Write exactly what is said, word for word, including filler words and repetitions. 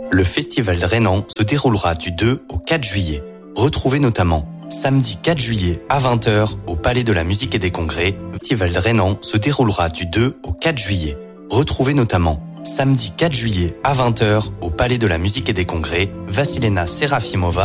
Le festival Drénan se déroulera du deux au quatre juillet. Retrouvez notamment samedi quatre juillet à vingt heures au Palais de la Musique et des Congrès. Le festival Drénan se déroulera du deux au quatre juillet. Retrouvez notamment samedi quatre juillet à vingt heures au Palais de la Musique et des Congrès Vassilena Serafimova